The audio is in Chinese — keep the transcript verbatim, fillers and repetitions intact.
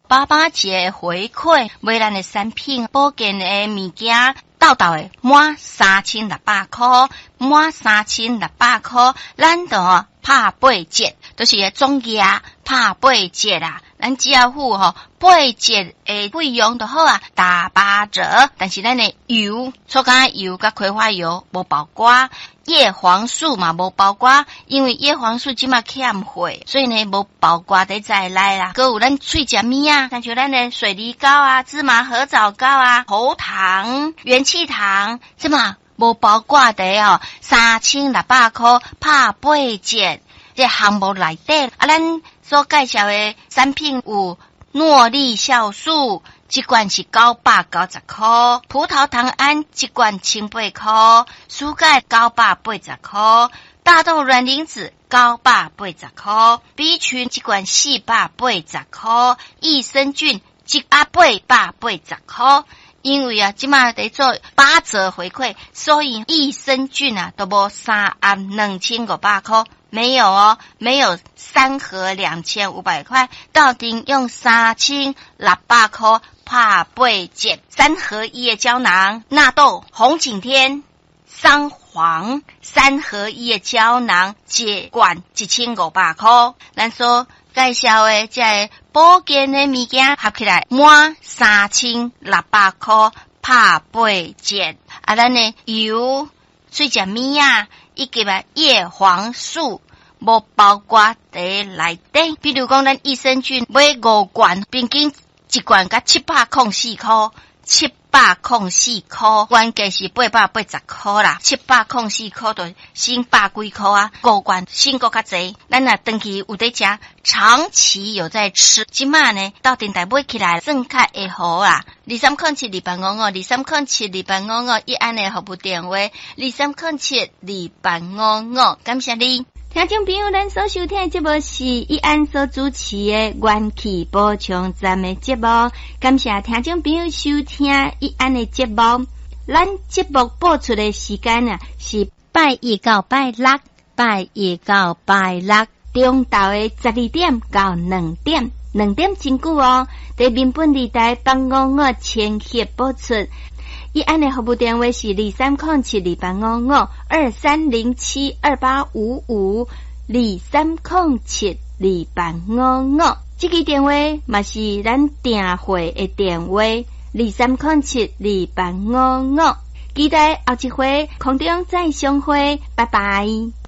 爸爸节回馈买咱的产品保健的物件，到到的满三千六百块，满三千六百块，咱就拍八折，就是总价拍八折啦。咱只要付吼八折的费用就好啊，打八折。但是咱的油，粗干油甲葵花油无包括，叶黄素嘛无包括，因为叶黄素即马欠货，所以呢无包括在在内啦。搁有咱喙食物啊，像像咱的水梨膏啊、芝麻合枣膏啊、喉糖、元气糖，即嘛无包括在哦三千六百块拍八折。这项目内底啊，咱所介绍的产品有诺丽酵素，一罐是九百九十块；葡萄糖胺一罐千八块；舒钙九百八十块；大豆卵磷脂九百八十块；B 群一罐四百八十块；益生菌一盒八百八十块。因为啊，即马在做八折回馈，所以益生菌啊都无三盒两千五百块。没有哦，没有三盒两千五百块，到底用三千六百块拍八折，三合一的胶囊，纳豆、红景天、桑黄三合一的胶囊，一罐一千五百块。咱说介绍的这保健的物件合起来满三千六百块拍八折，啊，咱的油、水食物啊。以及啊叶黄素无包括在内底，比如讲咱益生菌买五罐，平均一罐甲七百零四块，七百零四块，原价是八百八十块啦，七百零四块就省百几块啊，五罐省个较济。咱若长期有在食，长期有在吃，即马呢到电台买起来算较会好啦。二三零七二八五五，二三零七二八五五，一安的服务电话，二三零七二八五五，感谢你。听众朋友，咱所收听的节目是一安所主持的元气补充站的节目，感谢听众朋友收听一安的节目。咱节目播出的时间啊是拜一到拜六，拜一到拜六中昼的十二点到两点，两点真久哦。在民本地台帮五五千赫播出。一安的服务电话是二三零七二八五五二三零七二八五五二三零七二八五五，这个电话嘛是咱订会的电话二三零七二八五五，期待后一回空中再相会，拜拜。